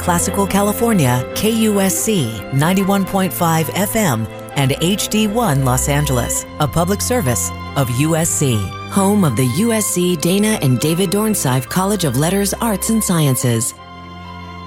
Classical California, KUSC 91.5 FM, and HD1 Los Angeles, a public service of USC, home of the USC Dana and David Dornsife College of Letters, Arts, and Sciences.